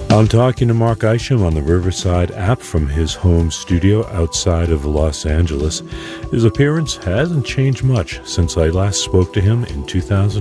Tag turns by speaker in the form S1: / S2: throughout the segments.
S1: I'm talking to Mark Isham on the Riverside app from his home studio outside of Los Angeles. His appearance hasn't changed much since I last spoke to him in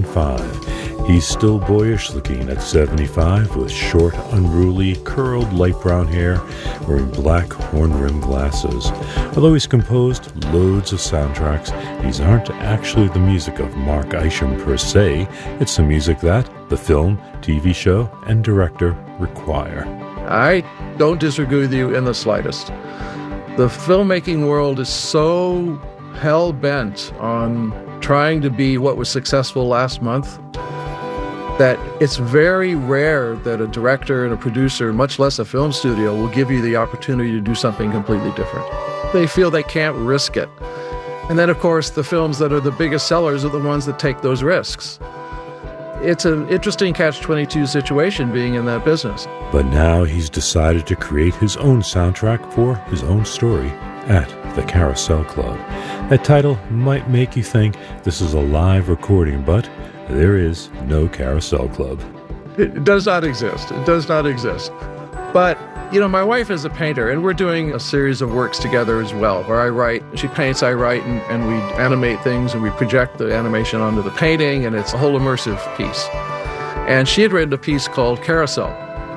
S1: 2005. He's still boyish looking at 75 with short, unruly, curled light brown hair, wearing black horn-rimmed glasses. Although he's composed loads of soundtracks, these aren't actually the music of Mark Isham per se. It's the music that the film, TV show, and director require.
S2: I don't disagree with you in the slightest. The filmmaking world is so hell-bent on trying to be what was successful last month that it's very rare that a director and a producer, much less a film studio, will give you the opportunity to do something completely different. They feel they can't risk it. And then, of course, the films that are the biggest sellers are the ones that take those risks. It's an interesting catch-22 situation being in that business.
S1: But now he's decided to create his own soundtrack for his own story at the Carousel Club. That title might make you think this is a live recording, but there is no Carousel Club.
S2: It does not exist. It does not exist. But, you know, my wife is a painter, and we're doing a series of works together as well, where I write, she paints, I write, and we animate things, and we project the animation onto the painting, and it's a whole immersive piece. And she had written a piece called Carousel.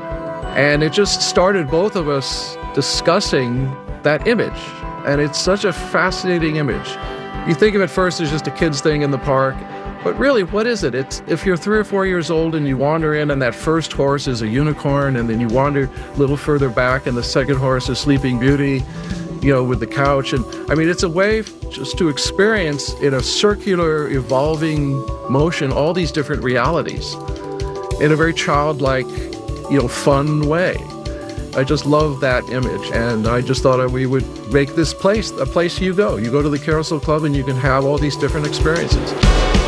S2: And it just started both of us discussing that image. And it's such a fascinating image. You think of it first as just a kid's thing in the park, but really, what is it? It's if you're 3 or 4 years old and you wander in and that first horse is a unicorn, and then you wander a little further back and the second horse is Sleeping Beauty, you know, with the couch. And I mean, it's a way just to experience in a circular, evolving motion all these different realities in a very childlike, you know, fun way. I just love that image, and I just thought we would make this place a place you go. You go to the Carousel Club and you can have all these different experiences.